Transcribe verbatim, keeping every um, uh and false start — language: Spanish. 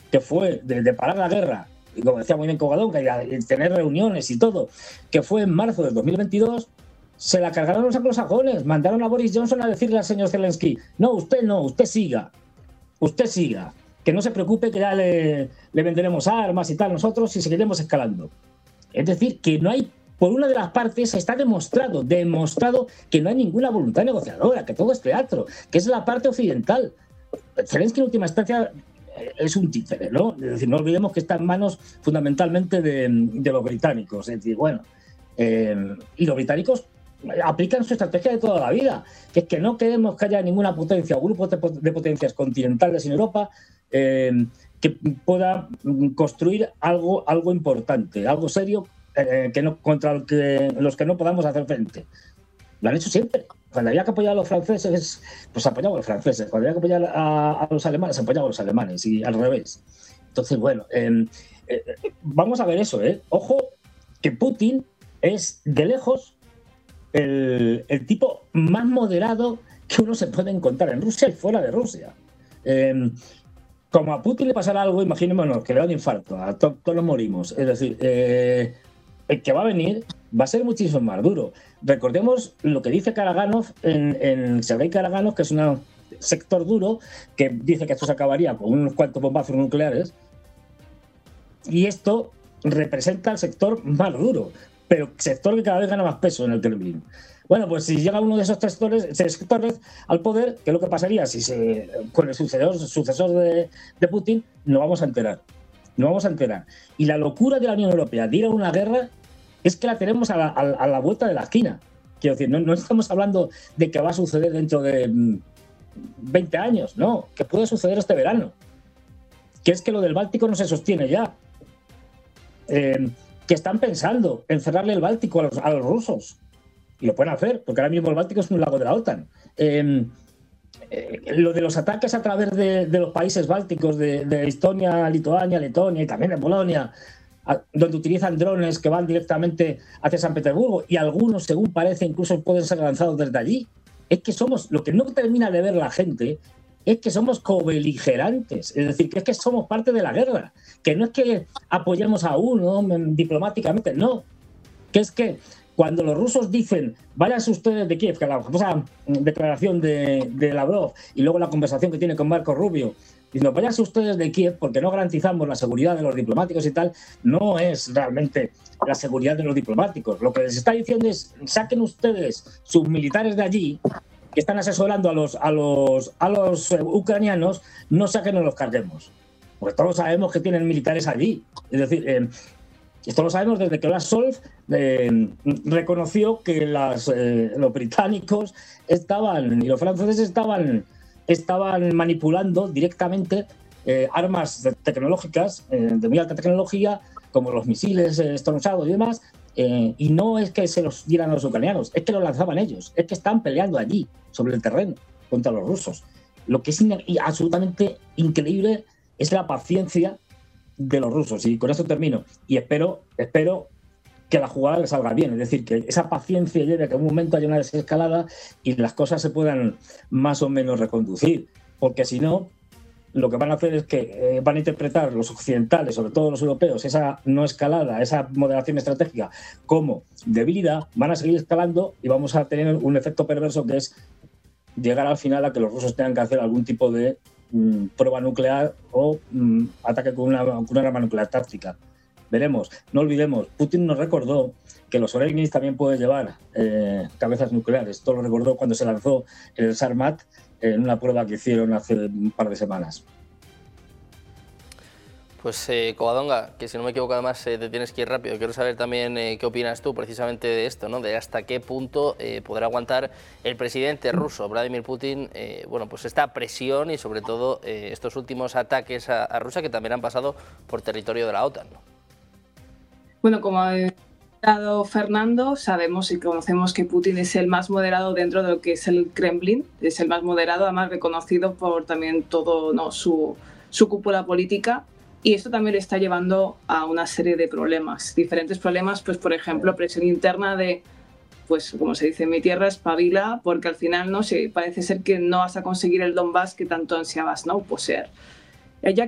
que fue de, de parar la guerra, y como decía muy bien Covadonga, y tener reuniones y todo, que fue en marzo del dos mil veintidós, se la cargaron los anglosajones, mandaron a Boris Johnson a decirle al señor Zelensky, no, usted no, usted siga, usted siga, que no se preocupe, que ya le, le venderemos armas y tal nosotros y seguiremos escalando. Es decir, que no hay, por una de las partes está demostrado, demostrado que no hay ninguna voluntad negociadora, que todo es teatro, que es la parte occidental. Zelensky en última instancia es un títere, ¿no? Es decir, no olvidemos que está en manos fundamentalmente de, de los británicos. Es decir, bueno, eh, y los británicos aplican su estrategia de toda la vida, que es que no queremos que haya ninguna potencia o grupos de, de potencias continentales en Europa eh, que pueda construir algo, algo importante, algo serio eh, que no, contra el que, los que no podamos hacer frente. Lo han hecho siempre. Cuando había que apoyar a los franceses, pues apoyaba a los franceses. Cuando había que apoyar a, a los alemanes, apoyaba a los alemanes y al revés. Entonces, bueno, eh, eh, vamos a ver eso, ¿eh? Ojo, que Putin es de lejos el, el tipo más moderado que uno se puede encontrar en Rusia y fuera de Rusia. Eh, como a Putin le pasará algo, imaginémonos que le da un infarto, a to todos nos morimos. Es decir, eh, el que va a venir va a ser muchísimo más duro. Recordemos lo que dice Karaganov en, en Sergei Karaganov, que es un sector duro, que dice que esto se acabaría con unos cuantos bombazos nucleares, y esto representa el sector más duro, pero sector que cada vez gana más peso en el Kremlin. Bueno, pues si llega uno de esos sectores, sectores al poder, ¿qué es lo que pasaría? Si se, con el sucesor, sucesor de, de Putin, nos vamos a enterar. Nos vamos a enterar. Y la locura de la Unión Europea de ir a una guerra es que la tenemos a la, a, a la vuelta de la esquina. Quiero decir, no, no estamos hablando de que va a suceder dentro de mmm, veinte años, no, que puede suceder este verano. Que es que lo del Báltico no se sostiene ya. Eh, que están pensando en cerrarle el Báltico a los, a los rusos. Y lo pueden hacer, porque ahora mismo el Báltico es un lago de la OTAN. Eh, eh, lo de los ataques a través de, de los países bálticos, de, de Estonia, Lituania, Letonia y también de Polonia, a, donde utilizan drones que van directamente hacia San Petersburgo, y algunos, según parece, incluso pueden ser lanzados desde allí. Es que somos, lo que no termina de ver la gente, es que somos cobeligerantes, es decir, que es que somos parte de la guerra, que no es que apoyemos a uno diplomáticamente, no, que es que cuando los rusos dicen, váyanse ustedes de Kiev, que la famosa declaración de, de Lavrov, y luego la conversación que tiene con Marco Rubio, diciendo, váyanse ustedes de Kiev porque no garantizamos la seguridad de los diplomáticos y tal, no es realmente la seguridad de los diplomáticos. Lo que les está diciendo es, saquen ustedes sus militares de allí, que están asesorando a los, a los, a los eh, ucranianos, no saquen o los carguemos. Porque todos sabemos que tienen militares allí. Es decir, eh, esto lo sabemos desde que Olaf Scholz eh, reconoció que las, eh, los británicos estaban y los franceses estaban, estaban manipulando directamente eh, armas tecnológicas eh, de muy alta tecnología, como los misiles eh, Storm y demás, eh, y no es que se los dieran a los ucranianos, es que los lanzaban ellos, es que están peleando allí, sobre el terreno, contra los rusos. Lo que es in absolutamente increíble es la paciencia de los rusos, y con esto termino, y espero, espero que la jugada le salga bien, es decir, que esa paciencia lleve a que en un momento haya una desescalada y las cosas se puedan más o menos reconducir, porque si no, lo que van a hacer es que eh, van a interpretar los occidentales, sobre todo los europeos, esa no escalada, esa moderación estratégica como debilidad, van a seguir escalando y vamos a tener un efecto perverso, que es llegar al final a que los rusos tengan que hacer algún tipo de mm, prueba nuclear o mm, ataque con una, con una arma nuclear táctica. Veremos. No olvidemos, Putin nos recordó que los Oregnis también pueden llevar eh, cabezas nucleares. Esto lo recordó cuando se lanzó el Sarmat en una prueba que hicieron hace un par de semanas. Pues eh, Covadonga, que si no me equivoco además eh, te tienes que ir rápido, quiero saber también eh, qué opinas tú precisamente de esto, ¿no? De hasta qué punto eh, podrá aguantar el presidente ruso, Vladimir Putin, eh, bueno, pues esta presión y sobre todo eh, estos últimos ataques a, a Rusia, que también han pasado por territorio de la OTAN, ¿no? Bueno, como ha comentado Fernando, sabemos y conocemos que Putin es el más moderado dentro de lo que es el Kremlin, es el más moderado, además reconocido por también todo, ¿no? su, su cúpula política. Y esto también le está llevando a una serie de problemas, diferentes problemas, pues por ejemplo, presión interna de, pues como se dice en mi tierra, espabila, porque al final no sé, parece ser que no vas a conseguir el Donbass que tanto ansiabas, ¿no? poseer. Ya